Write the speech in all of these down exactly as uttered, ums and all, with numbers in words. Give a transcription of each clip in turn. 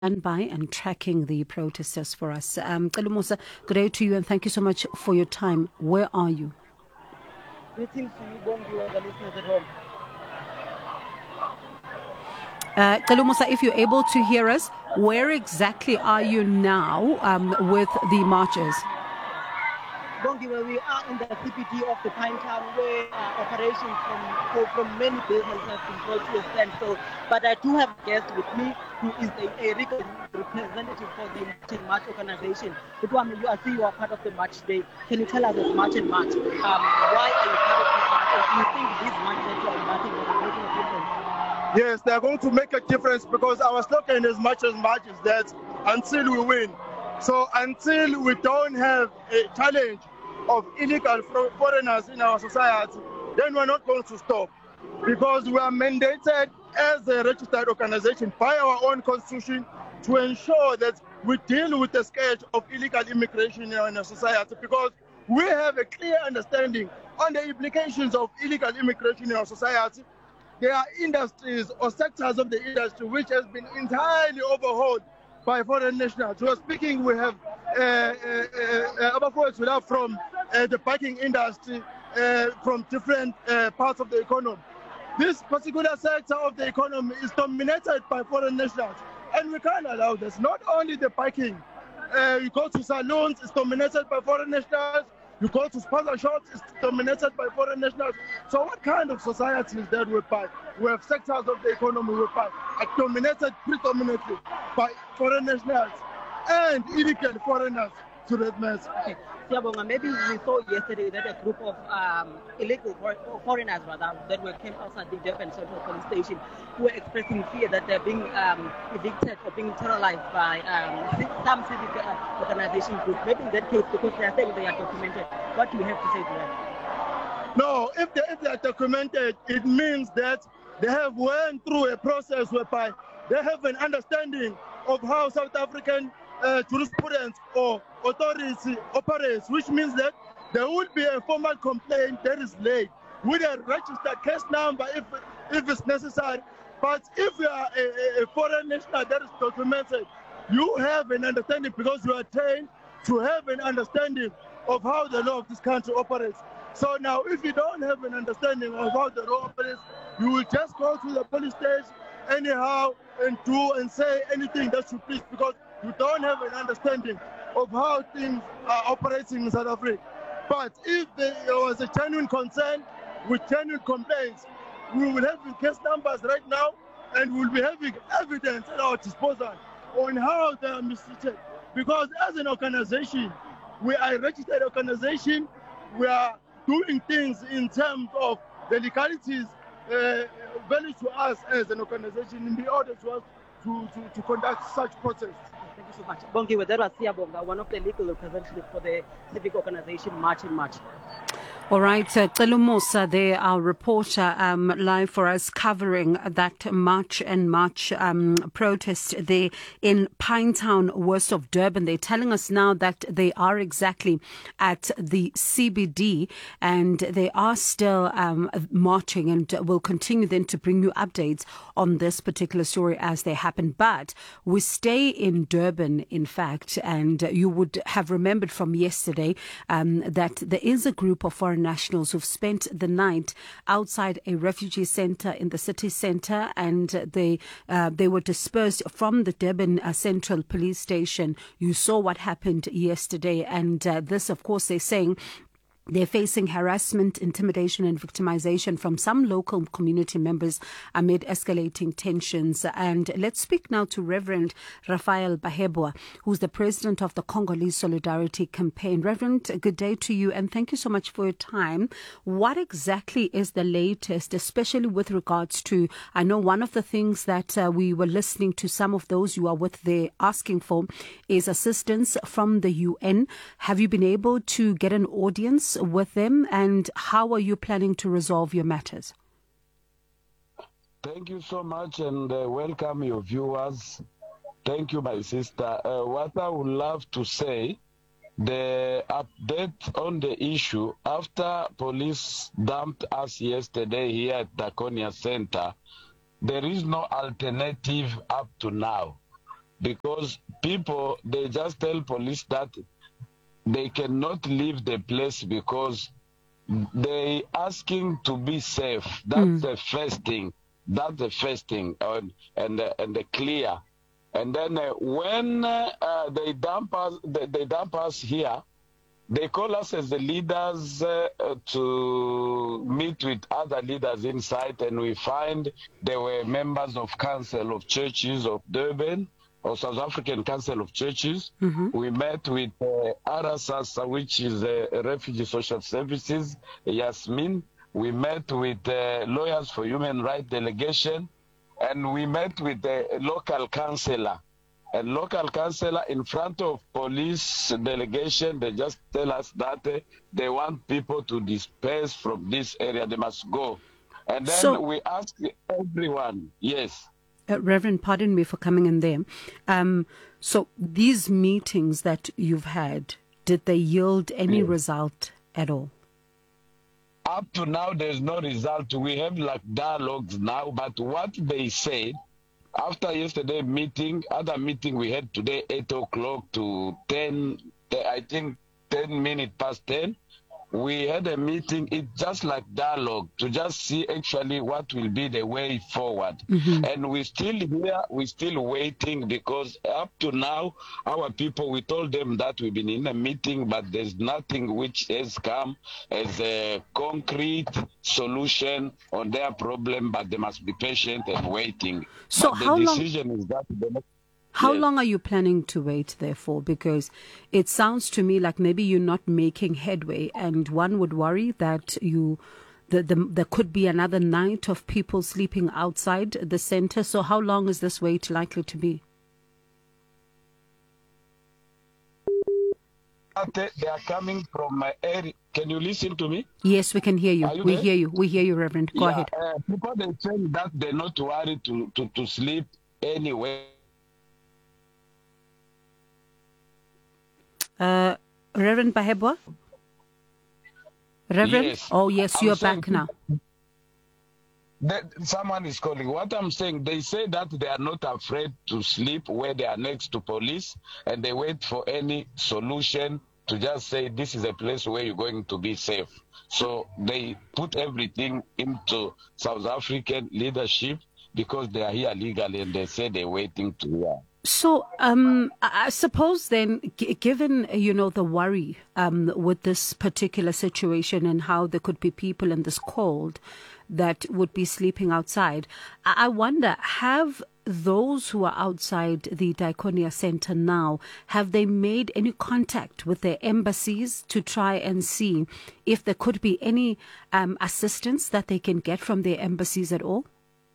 stand by and tracking the protesters for us. Um, Celo Musa, good day to you and thank you so much for your time. Where are you? Greetings to you, Bongi, and the listeners at home. Uh, Celo Musa, if you're able to hear us, where exactly are you now um, with the marches? Bongi, where we are in the C B D of the Pinetown, where uh, operations from, from from many businesses have been brought to a standstill. But I do have a guest with me who is the a legal representative for the March and March organization. But one, you, I see you are part of the March today. Can you tell us as March and March, um, why are you part of this march? And do you think these marches that you are embarking on are making a difference? Yes, they are going to make a difference because our slogan is much as much as that until we win. So until we don't have a challenge of illegal foreigners in our society, then we're not going to stop because we are mandated as a registered organization by our own constitution to ensure that we deal with the scourge of illegal immigration in our society, because we have a clear understanding on the implications of illegal immigration in our society. There are industries or sectors of the industry which has been entirely overhauled by foreign nationals. We are speaking, we have uh, uh, uh, from uh, the packing industry, uh, from different uh, parts of the economy. This particular sector of the economy is dominated by foreign nationals, and we can't allow this. Not only the packing, uh, you go to salons, it's dominated by foreign nationals. You go to sponsor shops, it's dominated by foreign nationals. So what kind of society is that we buy? We have sectors of the economy we buy are dominated predominantly by foreign nationals and illegal foreigners to that mass. Okay. Siyabonga, maybe we saw yesterday that a group of um, illegal foreigners rather, that were came outside the Durban Central Police Station who were expressing fear that they're being um, evicted or being terrorized by um, some civic uh, organization group. Maybe in that case, because they are saying they are documented. What do you have to say to that? No, if they, if they are documented, it means that they have went through a process whereby they have an understanding of how South African uh, jurisprudence or authority operates, which means that there will be a formal complaint that is laid with a registered case number if if it's necessary. But if you are a, a foreign national that is documented, you have an understanding because you are trained to have an understanding of how the law of this country operates. So now, if you don't have an understanding of how the law operates, you will just go to the police station anyhow and do and say anything that you please, because you don't have an understanding of how things are operating in South Africa. But if there was a genuine concern with genuine complaints, we will have case numbers right now and we'll be having evidence at our disposal on how they are mistreated. Because as an organization, we are a registered organization, we are doing things in terms of the legalities uh, value to us as an organization in the order to us to, to, to conduct such protests. Thank you so much. Bongi, that was Siyabonga, one of the legal representatives for the civic organization March and March. All right, uh, Celo Musa, there, our reporter, um, live for us covering that March and March um, protest there in Pinetown, west of Durban. They're telling us now that they are exactly at the C B D and they are still um, marching, and will continue then to bring you updates on this particular story as they happen. But we stay in Durban, in fact, and you would have remembered from yesterday um, that there is a group of foreign nationals who've spent the night outside a refugee center in the city center, and they uh, they were dispersed from the Durban uh, Central Police Station. You saw what happened yesterday, and uh, this, of course, they're saying they're facing harassment, intimidation and victimization from some local community members amid escalating tensions. And let's speak now to Reverend Raphael Bahebwa, who's the president of the Congolese Solidarity Campaign. Reverend, good day to you and thank you so much for your time. What exactly is the latest, especially with regards to, I know one of the things that uh, we were listening to some of those you are with there asking for is assistance from the U N. Have you been able to get an audience with them, and how are you planning to resolve your matters? Thank you so much, and uh, welcome your viewers. Thank you, my sister. Uh, what I would love to say, the update on the issue, after police dumped us yesterday here at the Konya Center, there is no alternative up to now. because people, they just tell police that they cannot leave the place because they asking to be safe. That's mm. the first thing. That's the first thing, and and uh, and the clear. And then uh, when uh, they dump us, they, they dump us here. They call us as the leaders uh, to meet with other leaders inside, and we find they were members of Council of Churches of Durban, or South African Council of Churches. Mm-hmm. We met with uh, Arasasa, which is uh, Refugee Social Services, Yasmin. We met with uh, Lawyers for Human Rights Delegation, and we met with the local councillor. A local councillor in front of police delegation, they just tell us that uh, they want people to disperse from this area. They must go. And then so, we ask everyone, yes. Uh, Reverend, pardon me for coming in there. Um, so these meetings that you've had, did they yield any yes. result at all? Up to now, there's no result. We have like dialogues now, but what they said, after yesterday meeting, other meeting we had today, eight o'clock to ten, I think ten minutes past ten, we had a meeting. It's just like dialogue to just see actually what will be the way forward. Mm-hmm. And we still here, we still waiting because up to now, our people, we told them that we've been in a meeting, but there's nothing which has come as a concrete solution on their problem, but they must be patient and waiting. So but how the long? decision is that they must How yes. long are you planning to wait, therefore? Because it sounds to me like maybe you're not making headway, and one would worry that you, the, the, there could be another night of people sleeping outside the center. So how long is this wait likely to be? They are coming from my area. Can you listen to me? Yes, we can hear you. you we there? hear you. We hear you, Reverend. Go yeah, ahead. Uh, people, they say that they're not worried to, to, to sleep anyway. Uh, Reverend Bahebwa? Reverend? Yes. Oh, yes, I'm you're saying, back now. That someone is calling. What I'm saying, they say that they are not afraid to sleep where they are next to police, and they wait for any solution to just say this is a place where you're going to be safe. So they put everything into South African leadership because they are here legally, and they say they're waiting to hear. So, um, I suppose then, g- given, you know, the worry um, with this particular situation and how there could be people in this cold that would be sleeping outside, I, I wonder, have those who are outside the Diakonia Center now, have they made any contact with their embassies to try and see if there could be any um, assistance that they can get from their embassies at all?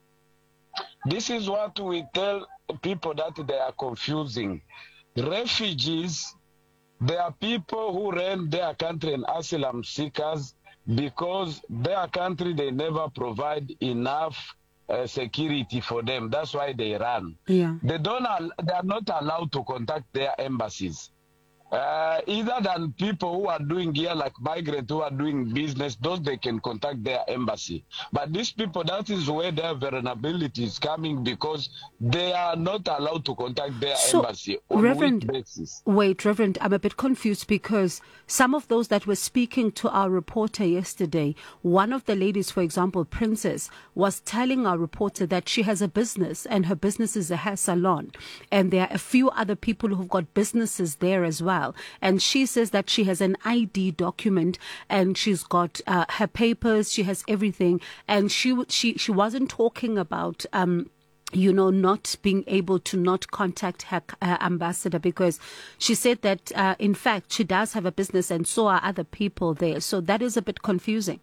This is what we tell people that they are confusing. Refugees, they are people who ran their country and asylum seekers because their country, they never provide enough uh, security for them. That's why they run. Yeah. They don't. Al- they are not allowed to contact their embassies. Uh, either than people who are doing here, like migrants who are doing business, those they can contact their embassy. But these people, that is where their vulnerability is coming because they are not allowed to contact their so, embassy on Reverend, which basis. Wait, Reverend, I'm a bit confused because some of those that were speaking to our reporter yesterday, one of the ladies, for example, Princess, was telling our reporter that she has a business and her business is a hair salon. And there are a few other people who've got businesses there as well. And she says that she has an I D document and she's got uh, her papers, she has everything. And she she she wasn't talking about um you know, not being able to not contact her, her ambassador because she said that, uh, in fact, she does have a business and so are other people there. So that is a bit confusing.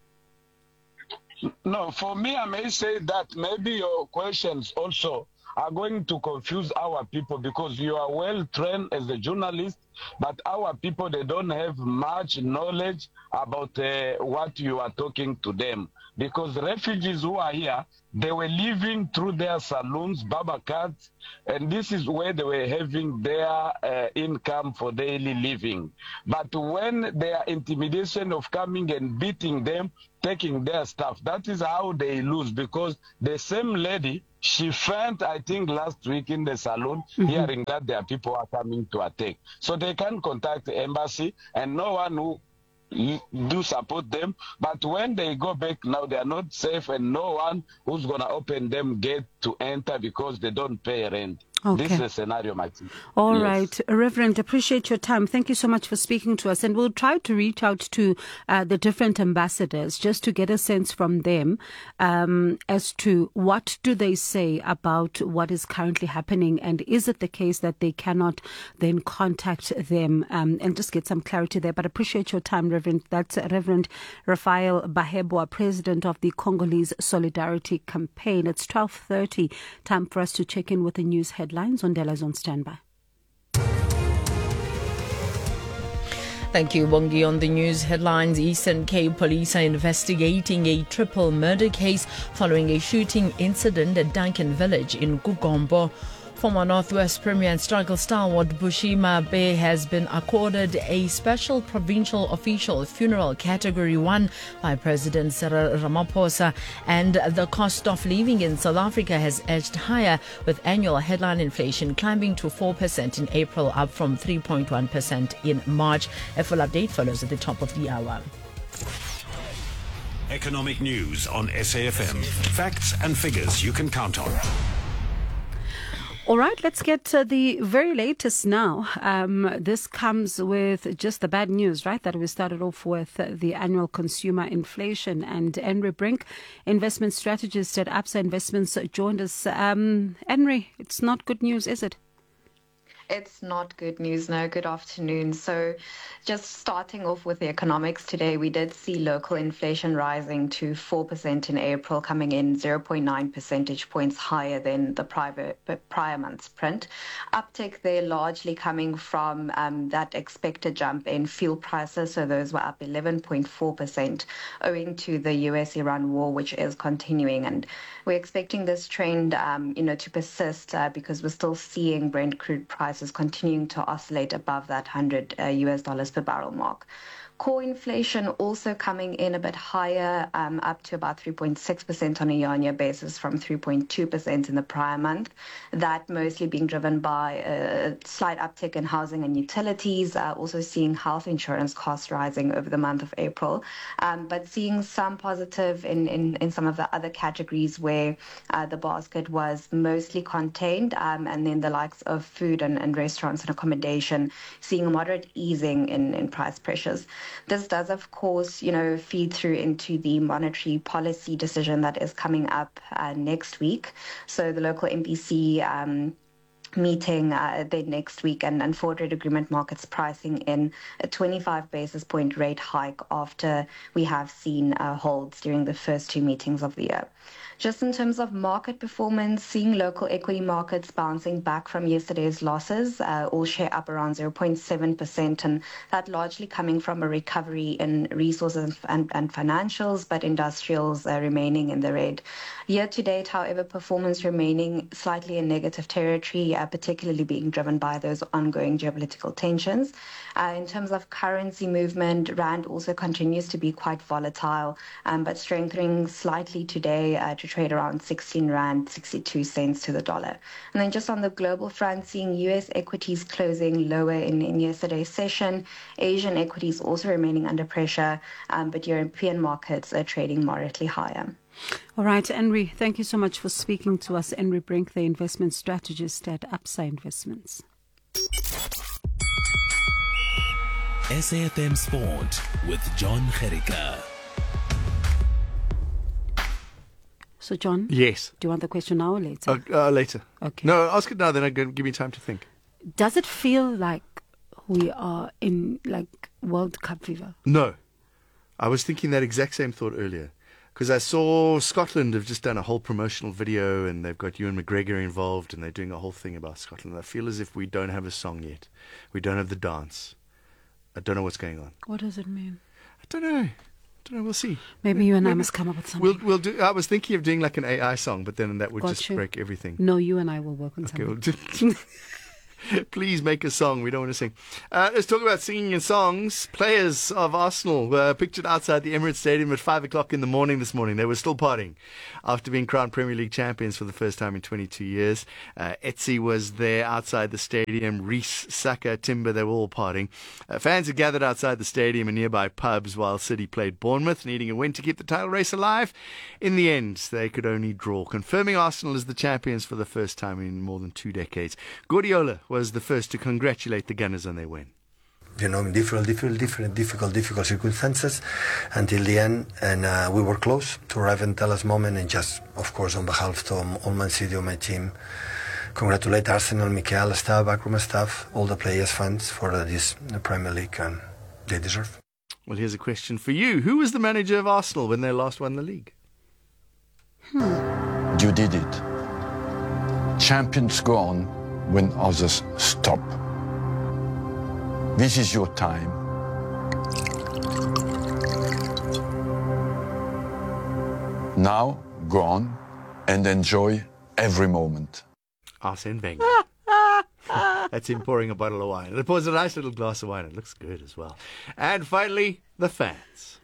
No, for me, I may say that maybe your questions also are going to confuse our people because you are well trained as a journalist, but our people, they don't have much knowledge about uh, what you are talking to them. Because refugees who are here, they were living through their saloons, barber carts, and this is where they were having their uh, income for daily living. But when their intimidation of coming and beating them, taking their stuff, that is how they lose, because the same lady, She fainted, I think, last week in the salon, mm-hmm. hearing that there are people are coming to attack. So they can contact the embassy, and no one who do support them. But when they go back now, they are not safe, and no one who's going to open them gate to enter because they don't pay rent. Okay. This is the scenario, Martin. All yes. right. Reverend, appreciate your time. Thank you so much for speaking to us. And we'll try to reach out to uh, the different ambassadors just to get a sense from them um, as to what do they say about what is currently happening. And is it the case that they cannot then contact them um, and just get some clarity there? But appreciate your time, Reverend. That's Reverend Raphael Bahebwa, President of the Congolese Solidarity Campaign. It's twelve thirty. Time for us to check in with the news headlines. Ondela's on standby. Thank you, Bongi. On the news headlines, Eastern Cape police are investigating a triple murder case following a shooting incident at Duncan Village in Gugombo. Former Northwest Premier and struggle stalwart Bushima Bay has been accorded a special provincial official funeral category one by President Cyril Ramaphosa, and the cost of living in South Africa has edged higher, with annual headline inflation climbing to four percent in April, up from three point one percent in March. A full update follows at the top of the hour. Economic news on S A F M. Facts and figures you can count on. All right, let's get to the very latest now. Um, this comes with just the bad news, right, that we started off with uh, the annual consumer inflation. And Henry Brink, investment strategist at Absa Investments, joined us. Um, Henry, it's not good news, is it? It's not good news, no. Good afternoon. So just starting off with the economics today, we did see local inflation rising to four percent in April, coming in zero point nine percentage points higher than the prior, prior month's print. Uptick there largely coming from um, that expected jump in fuel prices. So those were up eleven point four percent owing to the U S Iran war, which is continuing. And we're expecting this trend um, you know, to persist uh, because we're still seeing Brent crude prices is continuing to oscillate above that one hundred uh, U S dollars per barrel mark. Core inflation also coming in a bit higher, um, up to about three point six percent on a year-on-year basis from three point two percent in the prior month. That mostly being driven by a slight uptick in housing and utilities, uh, also seeing health insurance costs rising over the month of April, um, but seeing some positive in, in, in some of the other categories where uh, the basket was mostly contained, um, and then the likes of food and, and restaurants and accommodation seeing a moderate easing in, in price pressures. This does, of course, you know, feed through into the monetary policy decision that is coming up uh, next week. So the local M P C um, meeting uh, then next week, and, and forward rate agreement markets pricing in a twenty-five basis point rate hike after we have seen uh, holds during the first two meetings of the year. Just in terms of market performance, seeing local equity markets bouncing back from yesterday's losses, uh, all share up around zero point seven percent, and that largely coming from a recovery in resources and, and financials, but industrials uh, remaining in the red. Year to date, however, performance remaining slightly in negative territory, uh, particularly being driven by those ongoing geopolitical tensions. Uh, in terms of currency movement, Rand also continues to be quite volatile, um, but strengthening slightly today uh, to trade around sixteen rand sixty-two cents to the dollar. And then just on the global front, seeing U S equities closing lower in, in yesterday's session, Asian equities also remaining under pressure, um, but European markets are trading moderately higher. All right, Henry, thank you so much for speaking to us. Henry Brink, the investment strategist at Absa Investments. S A F M Sport with John Gericka. So, John? Yes. Do you want the question now or later? Uh, uh, later. Okay. No, ask it now, then I can give me time to think. Does it feel like we are in, like, World Cup fever? No. I was thinking that exact same thought earlier. Because I saw Scotland have just done a whole promotional video, and they've got Ewan McGregor involved, and they're doing a whole thing about Scotland. I feel as if we don't have a song yet. We don't have the dance. I don't know what's going on. What does it mean? I don't know. I don't know. We'll see. Maybe you and Maybe I must come up with something. We'll we'll do. I was thinking of doing like an A I song, but then that would Got just you. break everything. No, you and I will work on Okay, something. we'll do. Please make a song. We don't want to sing. Uh, let's talk about singing and songs. Players of Arsenal were pictured outside the Emirates Stadium at five o'clock in the morning this morning. They were still partying after being crowned Premier League champions for the first time in twenty-two years. Uh, Etsy was there outside the stadium. Reece, Saka, Timber, they were all partying. Uh, fans had gathered outside the stadium and nearby pubs while City played Bournemouth, needing a win to keep the title race alive. In the end, they could only draw, confirming Arsenal as the champions for the first time in more than two decades. Guardiola was the first to congratulate the Gunners on their win. You know, in different, different, different, difficult, difficult circumstances until the end, and uh, we were close to arrive at the last moment. And just, of course, on behalf of all Man City, my team, congratulate Arsenal, Mikel, staff, backroom staff, all the players, fans for uh, this Premier League, and they deserve. Well, here's a question for you: who was the manager of Arsenal when they last won the league? Hmm. You did it. Champions go on when others stop. This is your time. Now, go on and enjoy every moment. Arsene Wenger. That's him pouring a bottle of wine. And it pours a nice little glass of wine. It looks good as well. And finally, the fans.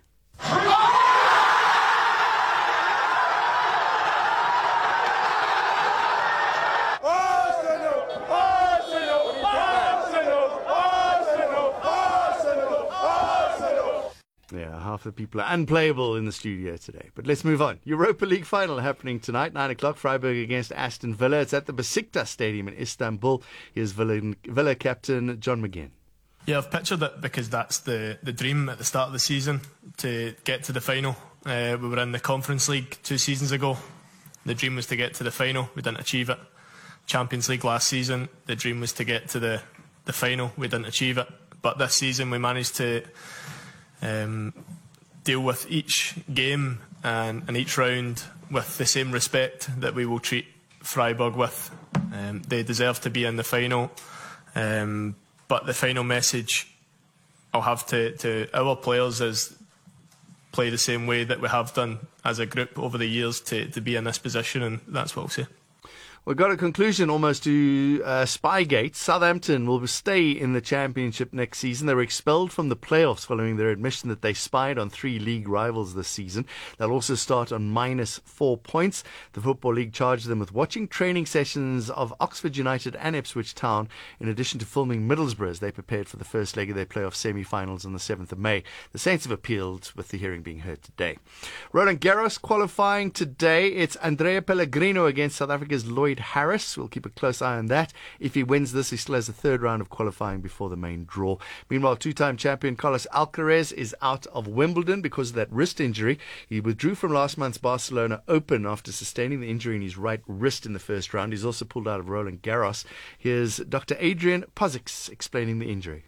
Yeah, half the people are unplayable in the studio today. But let's move on. Europa League final happening tonight, nine o'clock, Freiburg against Aston Villa. It's at the Besiktas Stadium in Istanbul. Here's Villa, Villa captain John McGinn. Yeah, I've pictured it because that's the, the dream at the start of the season, to get to the final. Uh, we were in the Conference League two seasons ago. The dream was to get to the final. We didn't achieve it. Champions League last season, the dream was to get to the, the final. We didn't achieve it. But this season we managed to Um, deal with each game and, and each round with the same respect that we will treat Freiburg with. Um, they deserve to be in the final, um, but the final message I'll have to, to our players is play the same way that we have done as a group over the years to, to be in this position, and that's what I'll say. We've got a conclusion almost to uh, Spygate. Southampton will stay in the Championship next season. They were expelled from the playoffs following their admission that they spied on three league rivals this season. They'll also start on minus four points. The Football League charged them with watching training sessions of Oxford United and Ipswich Town, in addition to filming Middlesbrough as they prepared for the first leg of their playoff semi-finals on the seventh of May. The Saints have appealed, with the hearing being heard today. Roland Garros qualifying today. It's Andrea Pellegrino against South Africa's Lloyd Harris. We'll keep a close eye on that. If he wins this, he still has a third round of qualifying before the main draw. Meanwhile, two-time champion Carlos Alcaraz is out of Wimbledon because of that wrist injury. He withdrew from last month's Barcelona Open after sustaining the injury in his right wrist in the first round. He's also pulled out of Roland Garros. Here's Doctor Adrian Poziks explaining the injury.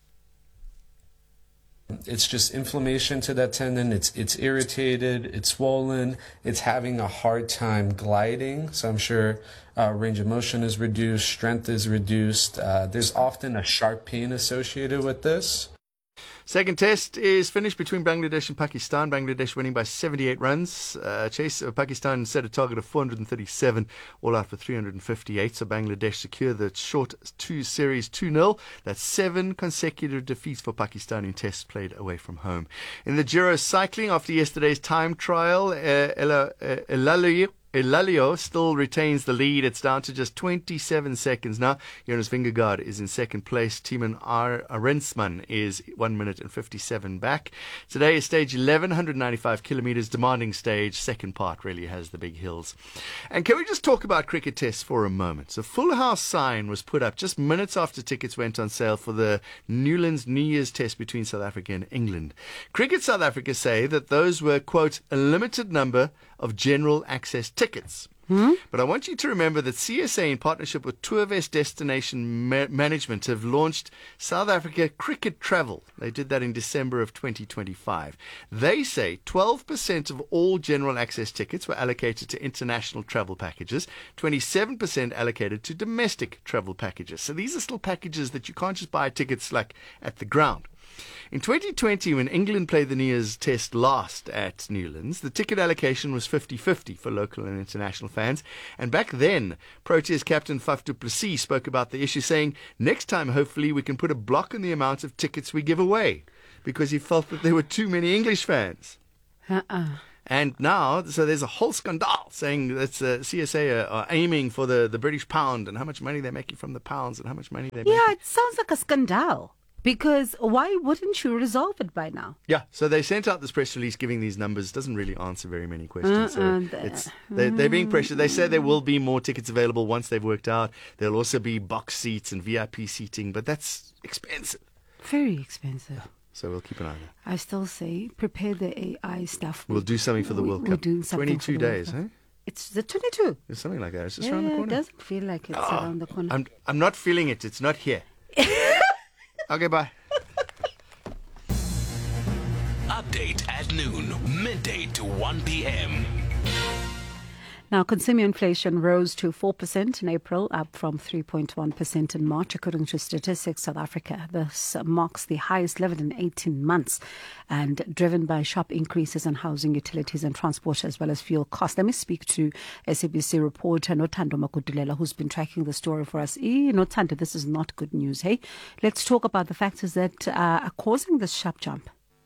It's just inflammation to that tendon. It's it's irritated, it's swollen, it's having a hard time gliding. So I'm sure uh, range of motion is reduced, strength is reduced. Uh, there's often a sharp pain associated with this. Second test is finished between Bangladesh and Pakistan. Bangladesh winning by seventy-eight runs. Uh, Chase uh, Pakistan set a target of four hundred thirty-seven, all out for three hundred fifty-eight. So Bangladesh secure the short two series two nil. That's seven consecutive defeats for Pakistan in tests played away from home. In the Giro cycling, after yesterday's time trial, uh, Ela, uh, Elalio Elalio still retains the lead. It's down to just twenty-seven seconds now. Jonas Vingegaard is in second place. Timon Arensman is one minute and fifty-seven back. Today is stage eleven, one hundred ninety-five kilometres, demanding stage. Second part really has the big hills. And can we just talk about cricket tests for a moment? So Full House sign was put up just minutes after tickets went on sale for the Newlands New Year's test between South Africa and England. Cricket South Africa say that those were, quote, a limited number of general access tickets. Hmm? But I want you to remember that C S A, in partnership with Tourvest Destination Ma- Management, have launched South Africa Cricket Travel. They did that in December of twenty twenty-five. They say twelve percent of all general access tickets were allocated to international travel packages, twenty-seven percent allocated to domestic travel packages. So these are still packages that you can't just buy tickets like at the ground. In twenty twenty, when England played the New Year's Test last at Newlands, the ticket allocation was fifty-fifty for local and international fans. And back then, Proteas captain Faf du Plessis spoke about the issue, saying, next time, hopefully, we can put a block on the amount of tickets we give away, because he felt that there were too many English fans. Uh-uh. And now, so there's a whole scandal saying that uh, C S A are, are aiming for the, the British pound and how much money they're making from the pounds and how much money they're Yeah, making. it sounds like a scandal. Because why wouldn't you resolve it by now? Yeah, so they sent out this press release giving these numbers. Doesn't really answer very many questions. Uh-uh, so it's, they, they're being pressured. They say there will be more tickets available once they've worked out. There'll also be box seats and V I P seating, but that's expensive. Very expensive. So we'll keep an eye on that. I still say prepare the A I stuff. We'll do something for the World We're Cup. doing something twenty-two for the World days, Cup. huh? It's the twenty-two. It's something like that. It's just yeah, around the corner. It doesn't feel like it's Oh, around the corner. I'm, I'm not feeling it. It's not here. Okay, bye. Update at noon, midday to one p.m. Now, consumer inflation rose to four percent in April, up from three point one percent in March, according to Statistics South Africa. This marks the highest level in eighteen months and driven by sharp increases in housing, utilities and transport, as well as fuel costs. Let me speak to S A B C reporter Nothando Makudulela, who's been tracking the story for us. E, Nothando, this is not good news, hey? Let's talk about the factors that uh, are causing this sharp jump.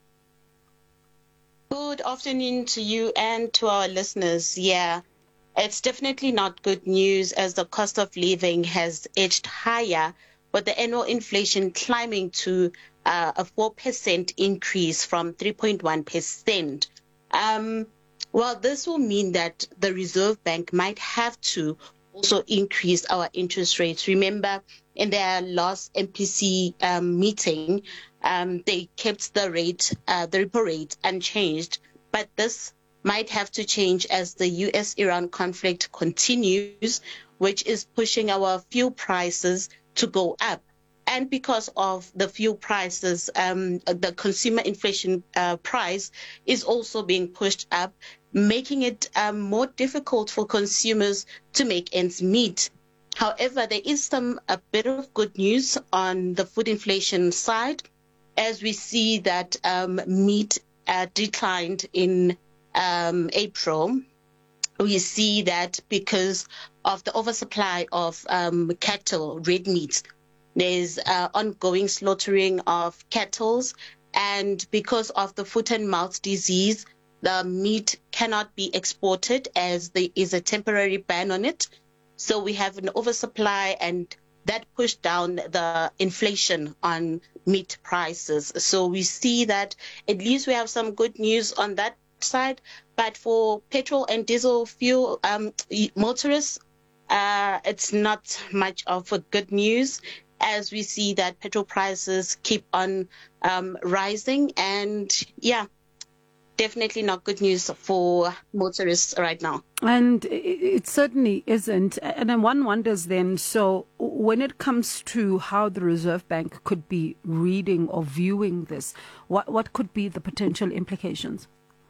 Good afternoon to you and to our listeners. Yeah. It's definitely not good news as the cost of living has edged higher, with the annual inflation climbing to uh, a four percent increase from three point one percent. Um, well, this will mean that the Reserve Bank might have to also increase our interest rates. Remember, in their last M P C um, meeting, um, they kept the rate, uh, the repo rate unchanged, but this might have to change as the U S Iran conflict continues, which is pushing our fuel prices to go up. And because of the fuel prices, um, the consumer inflation uh, price is also being pushed up, making it um, more difficult for consumers to make ends meet. However, there is some a bit of good news on the food inflation side, as we see that um, meat uh, declined in Um, April. We see that because of the oversupply of um, cattle, red meat, there's uh, ongoing slaughtering of cattle, and because of the foot and mouth disease, the meat cannot be exported as there is a temporary ban on it. So we have an oversupply, and that pushed down the inflation on meat prices. So we see that at least we have some good news on that side, but for petrol and diesel fuel um, motorists, uh, it's not much of a good news, as we see that petrol prices keep on um, rising, and yeah, definitely not good news for motorists right now. And it certainly isn't. And then one wonders then, so when it comes to how the Reserve Bank could be reading or viewing this, what what could be the potential implications?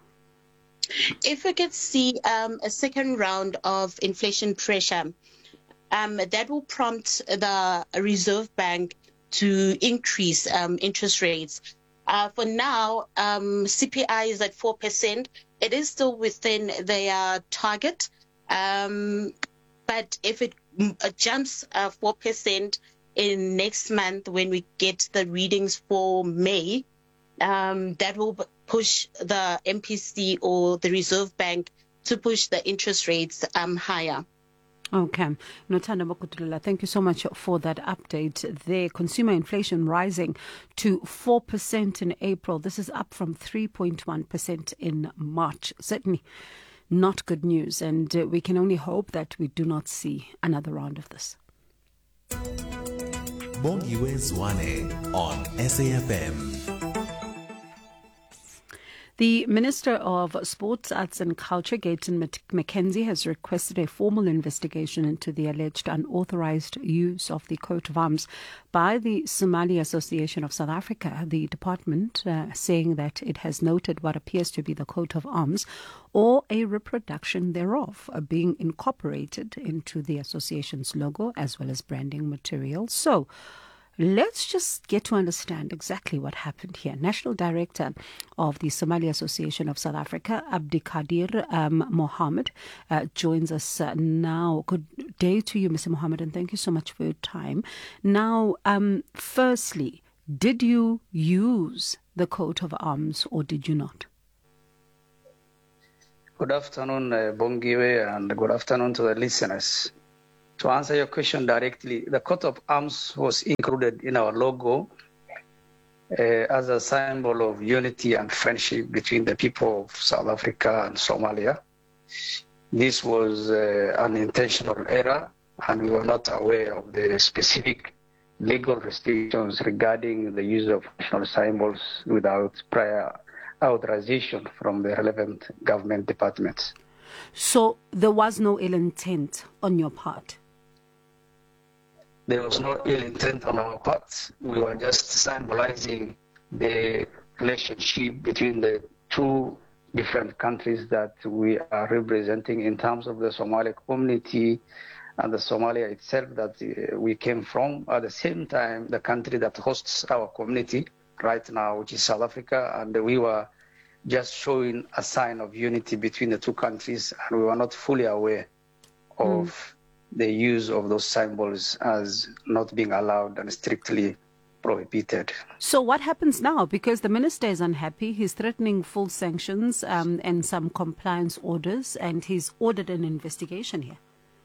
If we could see um, a second round of inflation pressure, um, that will prompt the Reserve Bank to increase um, interest rates. Uh, for now, um, C P I is at four percent. It is still within their target. Um, but if it uh, jumps uh, four percent in next month when we get the readings for May, um, that will push the M P C or the Reserve Bank to push the interest rates um, higher. Okay. Nothando Makudulela, thank you so much for that update there. Consumer inflation rising to four percent in April. This is up from three point one percent in March. Certainly not good news, and uh, we can only hope that we do not see another round of this. Bongiwe Zwane on S A F M. The Minister of Sports, Arts and Culture, Gayton McKenzie, has requested a formal investigation into the alleged unauthorized use of the coat of arms by the Somali Association of South Africa. The department uh, saying that it has noted what appears to be the coat of arms or a reproduction thereof uh, being incorporated into the association's logo as well as branding material. So, Let's just get to understand exactly what happened here. National Director of the Somali Association of South Africa, Abdikadir um, Mohammed, uh, joins us uh, now. Good day to you, Mister Mohammed, and thank you so much for your time. Now, um, firstly, did you use the coat of arms or did you not? Good afternoon, uh, Bongiwe, and good afternoon to the listeners. To answer your question directly, the coat of arms was included in our logo uh, as a symbol of unity and friendship between the people of South Africa and Somalia. This was uh, an intentional error, and we were not aware of the specific legal restrictions regarding the use of national symbols without prior authorization from the relevant government departments. So there was no ill intent on your part? There was no ill intent on our part. We were just symbolizing the relationship between the two different countries that we are representing in terms of the Somali community and the Somalia itself that uh, we came from. At the same time, the country that hosts our community right now, which is South Africa, and we were just showing a sign of unity between the two countries, and we were not fully aware of mm. the use of those symbols as not being allowed and strictly prohibited. So what happens now? Because the minister is unhappy. He's threatening full sanctions um, and some compliance orders, and he's ordered an investigation here.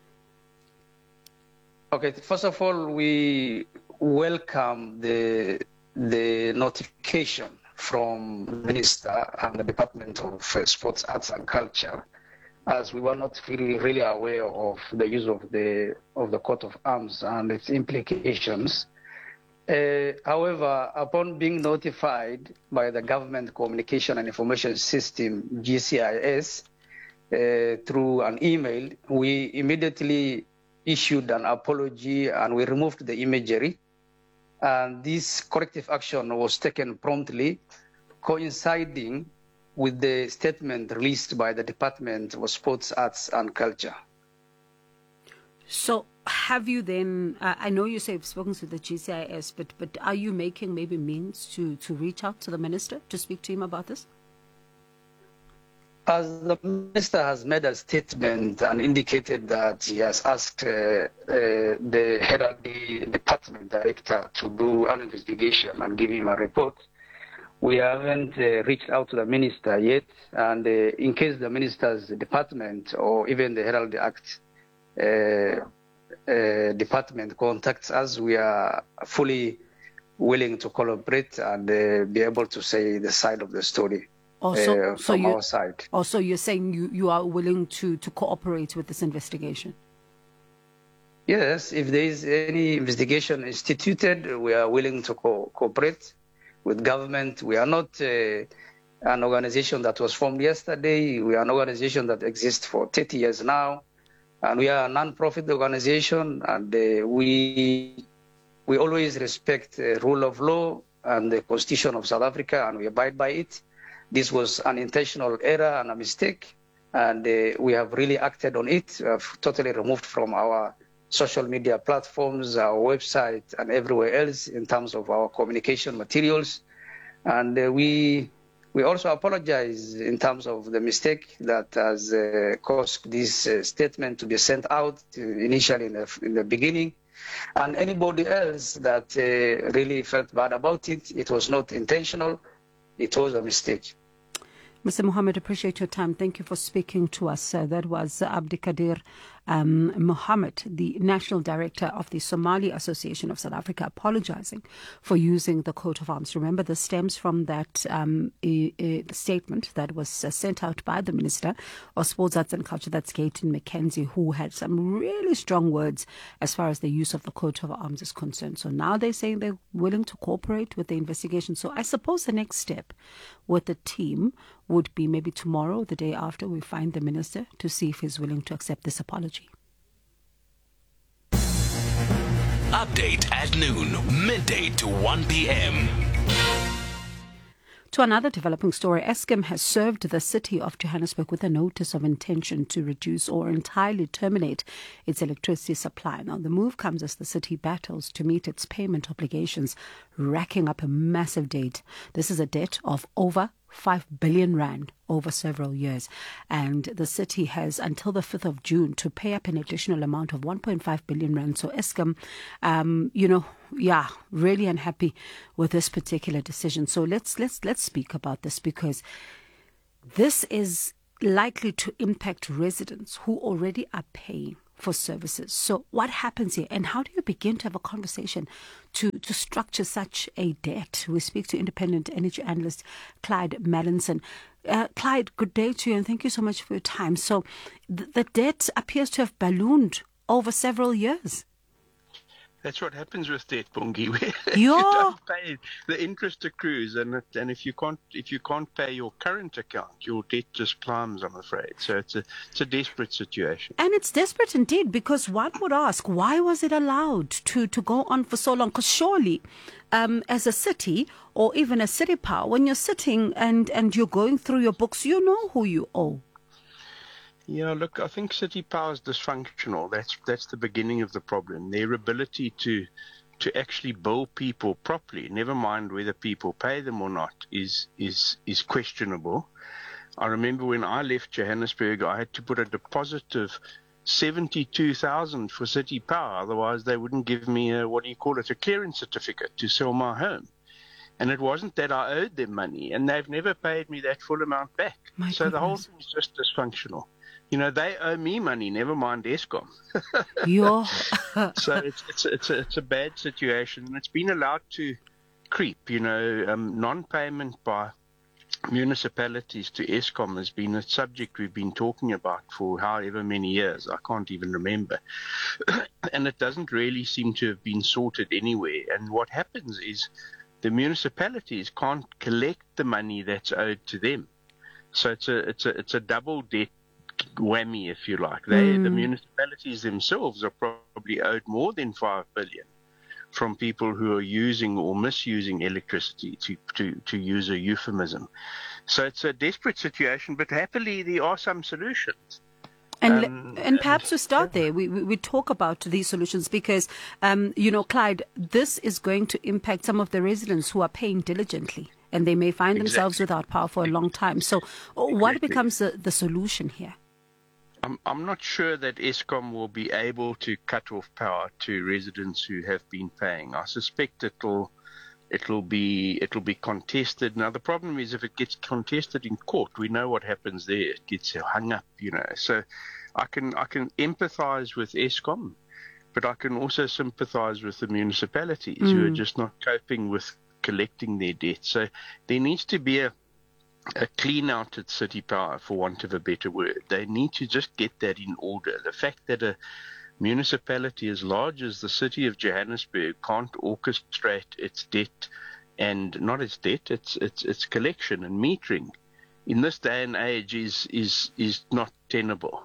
Okay, first of all, we welcome the the notification from the Minister and the Department of Sports, Arts and Culture, as we were not really, really aware of the use of the of the coat of arms and its implications. Uh, however, upon being notified by the Government Communication and Information System, G C I S, uh, through an email, we immediately issued an apology and we removed the imagery. And this corrective action was taken promptly, coinciding with the statement released by the Department of Sports, Arts and Culture. So have you then, uh, I know you say you've spoken to the G C I S, but, but are you making maybe means to, to reach out to the minister to speak to him about this? As the minister has made a statement and indicated that he has asked uh, uh, the Heraldry Department Director to do an investigation and give him a report, we haven't uh, reached out to the minister yet. And uh, in case the minister's department or even the Herald Act uh, uh, department contacts us, we are fully willing to collaborate and uh, be able to say the side of the story. Also, uh, so from you, our side. Also, you're saying you, you are willing to, to cooperate with this investigation? Yes, if there is any investigation instituted, we are willing to co- cooperate with government. We are not uh, an organization that was formed yesterday. We are an organization that exists for thirty years now. And we are a non-profit organization, and uh, we, we always respect the rule of law and the Constitution of South Africa, and we abide by it. This was an intentional error and a mistake, and uh, we have really acted on it. We have totally removed from our social media platforms, our website, and everywhere else in terms of our communication materials. And uh, we we also apologize in terms of the mistake that has uh, caused this uh, statement to be sent out initially in the, in the beginning. And anybody else that uh, really felt bad about it, it was not intentional. It was a mistake. Mister Mohammed, appreciate your time. Thank you for speaking to us. Uh, that was uh, Abdikadir um, Mohammed, the National Director of the Somali Association of South Africa, apologizing for using the coat of arms. Remember, this stems from that um, a, a statement that was uh, sent out by the Minister of Sports, Arts and Culture, that's Gayton McKenzie, who had some really strong words as far as the use of the coat of arms is concerned. So now they're saying they're willing to cooperate with the investigation. So I suppose the next step with the team would be maybe tomorrow, the day after, we find the minister to see if he's willing to accept this apology. Update at noon, midday to one p.m. To another developing story, Eskom has served the city of Johannesburg with a notice of intention to reduce or entirely terminate its electricity supply. Now, the move comes as the city battles to meet its payment obligations, racking up a massive debt. This is a debt of over five billion rand over several years. And the city has until the fifth of June to pay up an additional amount of one point five billion rand. So Eskom, um, you know, yeah, really unhappy with this particular decision. So let's let's let's speak about this, because this is likely to impact residents who already are paying for services. So what happens here, and how do you begin to have a conversation to, to structure such a debt? We speak to independent energy analyst Clyde Mallinson. Uh, Clyde, good day to you, and thank you so much for your time. So th- the debt appears to have ballooned over several years. That's what happens with debt, Bongi. If you don't pay, the interest accrues, and it, and if you can't if you can't pay your current account, your debt just climbs, I'm afraid. So it's a it's a desperate situation. And it's desperate indeed, because one would ask, why was it allowed to, to go on for so long? Because surely, um, as a city or even a city power, when you're sitting and, and you're going through your books, you know who you owe. Yeah, look, I think City Power is dysfunctional. That's that's the beginning of the problem. Their ability to to actually bill people properly, never mind whether people pay them or not, is is is questionable. I remember when I left Johannesburg, I had to put a deposit of seventy-two thousand for City Power. Otherwise, they wouldn't give me a, what do you call it, a clearance certificate to sell my home. And it wasn't that I owed them money, and they've never paid me that full amount back. My so goodness. The whole thing is just dysfunctional. You know, they owe me money, never mind Eskom. Yo. So it's it's it's a, it's a bad situation, and it's been allowed to creep. You know, um, non-payment by municipalities to Eskom has been a subject we've been talking about for however many years. I can't even remember. And it doesn't really seem to have been sorted anywhere. And what happens is the municipalities can't collect the money that's owed to them. So it's a it's a it's a double debt whammy, if you like. They, mm. The municipalities themselves are probably owed more than five billion from people who are using or misusing electricity, to, to, to use a euphemism. So it's a desperate situation, but happily there are some solutions. And um, and perhaps we start there. We, we we talk about these solutions because, um, you know, Clyde, this is going to impact some of the residents who are paying diligently, and they may find exactly. themselves without power for a long time. So what exactly. becomes the, the solution here? I'm, I'm not sure that Eskom will be able to cut off power to residents who have been paying. I suspect it'll it'll be it'll be contested. Now the problem is, if it gets contested in court, we know what happens there. It gets hung up, you know. So I can I can empathise with Eskom, but I can also sympathise with the municipalities mm. who are just not coping with collecting their debt. So there needs to be a a clean out at City Power, for want of a better word. They need to just get that in order. The fact that a municipality as large as the city of Johannesburg can't orchestrate its debt, and not its debt, its its its collection and metering in this day and age is is is not tenable.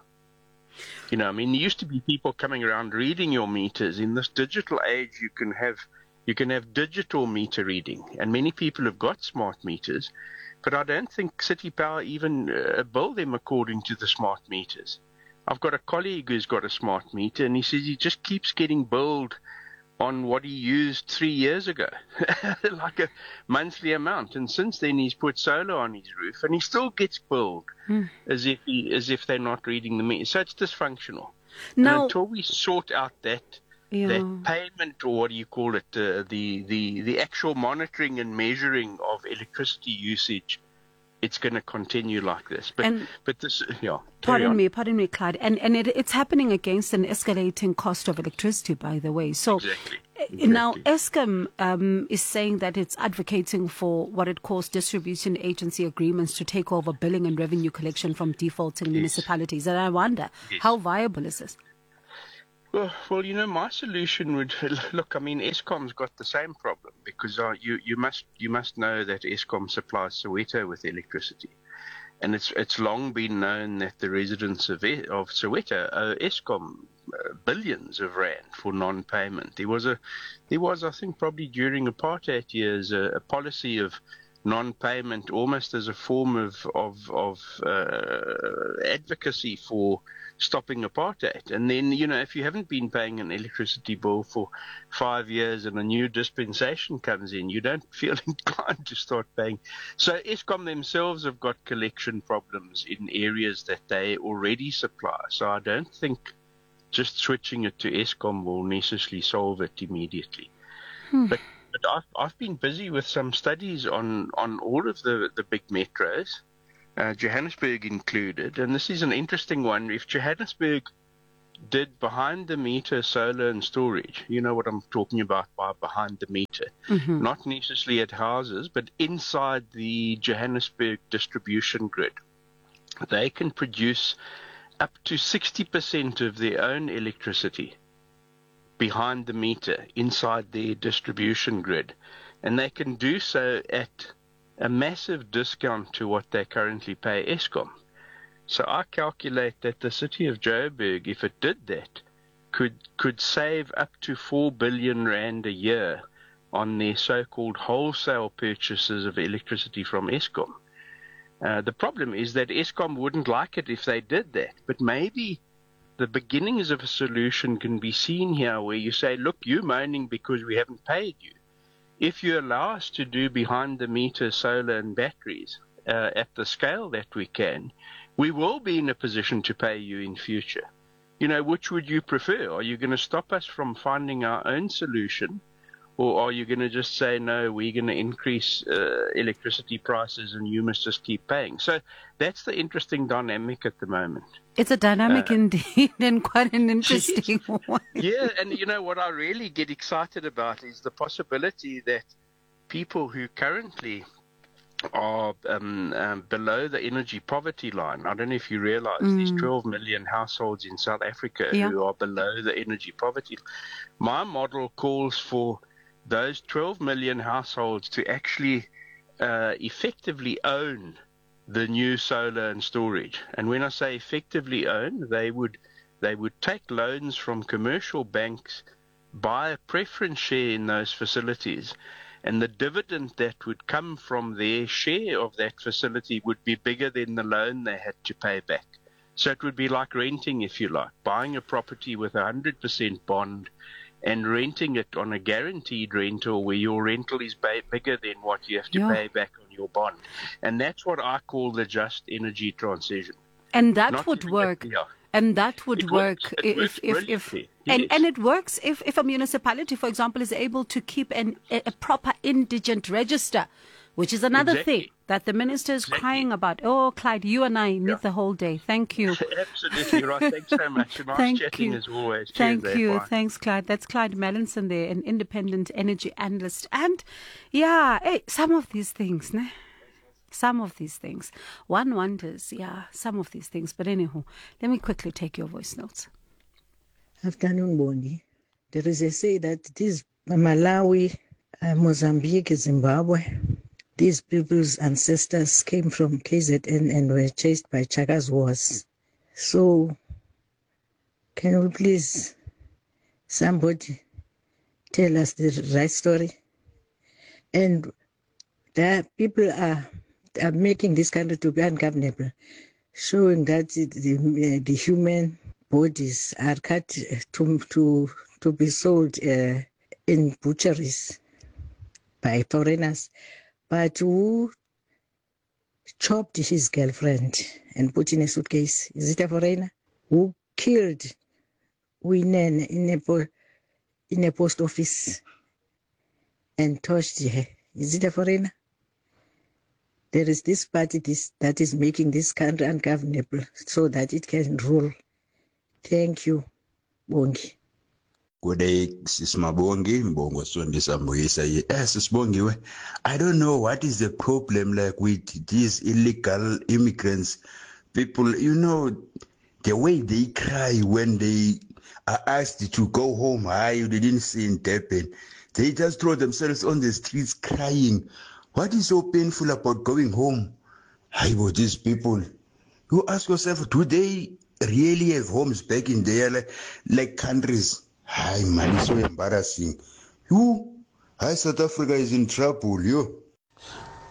You know, I mean, there used to be people coming around reading your meters. In this digital age, you can have you can have digital meter reading, and many people have got smart meters. But I don't think City Power even uh, bill them according to the smart meters. I've got a colleague who's got a smart meter, and he says he just keeps getting billed on what he used three years ago, like a monthly amount. And since then, he's put solar on his roof, and he still gets billed mm. as if he, as if they're not reading the meter. So it's dysfunctional. Now, and until we sort out that yeah. that payment, or what do you call it, uh, the the the actual monitoring and measuring of electricity usage, it's going to continue like this. But and but this, yeah. Pardon on. me, pardon me, Clyde. And and it, it's happening against an escalating cost of electricity, by the way. So exactly. Exactly. Now Eskom um, is saying that it's advocating for what it calls distribution agency agreements to take over billing and revenue collection from defaulting yes. municipalities. And I wonder, yes. how viable is this? Well, well, you know, my solution would look. I mean, Eskom's got the same problem, because uh, you you must you must know that Eskom supplies Soweto with electricity, and it's it's long been known that the residents of of Soweto owe Eskom uh, billions of rand for non-payment. There was a there was I think probably during apartheid years a, a policy of non-payment almost as a form of of, of uh, advocacy for stopping apartheid. And then, you know, if you haven't been paying an electricity bill for five years and a new dispensation comes in, you don't feel inclined to start paying. So Eskom themselves have got collection problems in areas that they already supply. So I don't think just switching it to Eskom will necessarily solve it immediately. Hmm. But But I've, I've been busy with some studies on, on all of the, the big metros, uh, Johannesburg included, and this is an interesting one. If Johannesburg did behind-the-meter solar and storage, you know what I'm talking about by behind-the-meter, mm-hmm. not necessarily at houses, but inside the Johannesburg distribution grid, they can produce up to sixty percent of their own electricity behind the meter inside their distribution grid, and they can do so at a massive discount to what they currently pay Eskom. So I calculate that the city of Joburg, if it did that, could could save up to four billion rand a year on their so-called wholesale purchases of electricity from Eskom. Uh, the problem is that Eskom wouldn't like it if they did that, but maybe the beginnings of a solution can be seen here, where you say, look, you're moaning because we haven't paid you. If you allow us to do behind-the-meter solar and batteries uh, at the scale that we can, we will be in a position to pay you in future. You know, which would you prefer? Are you going to stop us from finding our own solution, or are you going to just say, no, we're going to increase uh, electricity prices and you must just keep paying? So that's the interesting dynamic at the moment. It's a dynamic uh, indeed, and quite an interesting yes. one. Yeah, and you know what I really get excited about is the possibility that people who currently are um, um, below the energy poverty line, I don't know if you realize mm. there's twelve million households in South Africa yeah. who are below the energy poverty. My model calls for those twelve million households to actually uh, effectively own the new solar and storage. And when I say effectively own, they would they would take loans from commercial banks, buy a preference share in those facilities, and the dividend that would come from their share of that facility would be bigger than the loan they had to pay back. So it would be like renting, if you like, buying a property with a one hundred percent bond and renting it on a guaranteed rental where your rental is ba- bigger than what you have to yeah. pay back on your bond. And that's what I call the just energy transition. And that Not would work. It, yeah. And that would it work works. It if, works if, if, yes. and, and it works if, if a municipality, for example, is able to keep an, a, a proper indigent register, which is another exactly. thing that the minister is exactly. crying about. Oh, Clyde, you and I need yeah. the whole day. Thank you. Absolutely right. Thanks so much. Nice Thank chatting you. as always. Thank Cheers you. there. Bye. Thanks, Clyde. That's Clyde Mallinson there, an independent energy analyst. And yeah, hey, some of these things, ne? Some of these things. One wonders, yeah, some of these things. But anyhow, let me quickly take your voice notes. Afternoon, Bongi. There is a say that this Malawi, uh, Mozambique, Zimbabwe, these people's ancestors came from K Z N and were chased by Chaka's wars. So, can you please, somebody, tell us the right story? And the people are, are making this country to be ungovernable, showing that the, the human bodies are cut to to to be sold uh, in butcheries by foreigners. But who chopped his girlfriend and put in a suitcase? Is it a foreigner? Who killed Winen in a in a post office and touched her? Is it a foreigner? There is this party this, that is making this country ungovernable so that it can rule. Thank you, Bongi. Good day, Sis Mabongi, Mbongo Sundi Sambuisa. Yes, Sis Bongi, I don't know what is the problem like with these illegal immigrants. People, you know, the way they cry when they are asked to go home, I they didn't see it happen. They just throw themselves on the streets crying. What is so painful about going home? I was these people. You ask yourself, do they really have homes back in their like, like countries? Hi, man, it's so embarrassing. You, hi, South Africa is in trouble, you.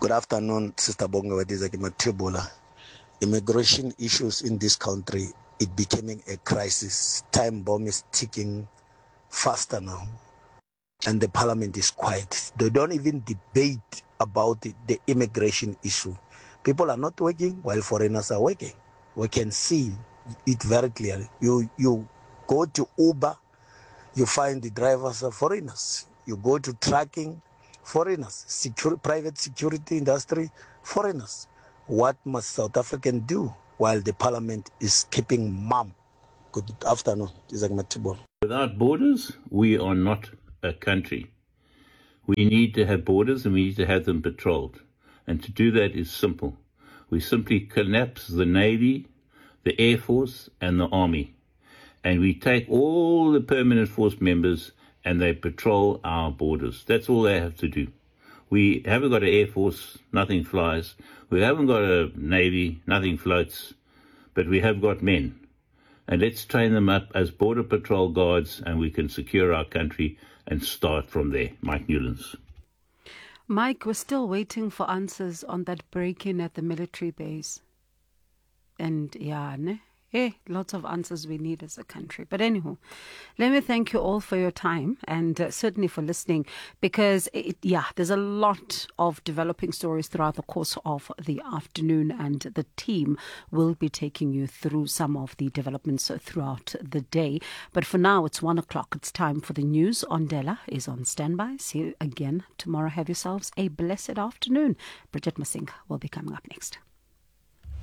Good afternoon, Sister Bonga Wadizaki Matibula. Immigration issues in this country, it becoming a crisis. Time bomb is ticking faster now. And the parliament is quiet. They don't even debate about the, the immigration issue. People are not working while foreigners are working. We can see it very clearly. You, you go to Uber, you find the drivers are foreigners. You go to trucking, foreigners. Security, private security industry, foreigners. What must South African do while the parliament is keeping mum? Good afternoon, Isaac Matibol. Without borders, we are not a country. We need to have borders and we need to have them patrolled. And to do that is simple. We simply collapse the Navy, the Air Force and the Army. And we take all the permanent force members and they patrol our borders. That's all they have to do. We haven't got an Air Force, nothing flies. We haven't got a Navy, nothing floats. But we have got men. And let's train them up as border patrol guards and we can secure our country and start from there. Mike Newlands. Mike, we're still waiting for answers on that break-in at the military base. And yeah, ne? Eh, lots of answers we need as a country. But anyhow, let me thank you all for your time and uh, certainly for listening because, it, yeah, there's a lot of developing stories throughout the course of the afternoon and the team will be taking you through some of the developments throughout the day. But for now, it's one o'clock. It's time for the news. Ondela is on standby. See you again tomorrow. Have yourselves a blessed afternoon. Bridget Masinga will be coming up next.